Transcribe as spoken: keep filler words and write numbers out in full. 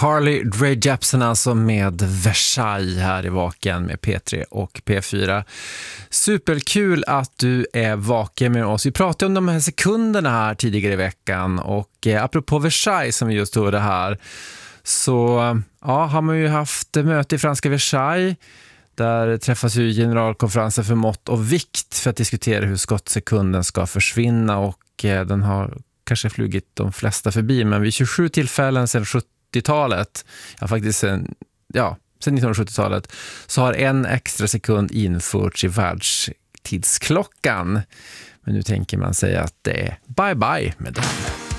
Carly Rae Jepsen alltså med Versailles här i Vaken med P tre och P fyra. Superkul att du är vaken med oss. Vi pratade om de här sekunderna här tidigare i veckan och eh, apropå Versailles som vi just tog det här, så ja, har man ju haft möte i franska Versailles. Där träffas ju generalkonferensen för mått och vikt för att diskutera hur skottsekunden ska försvinna, och eh, den har kanske flugit de flesta förbi, men vid tjugosju tillfällen sedan sjuttiotalet, ja faktiskt sen, ja, sedan nittonhundrasjuttiotalet, så har en extra sekund införts i världstidsklockan. Men nu tänker man säga att det är bye bye med den.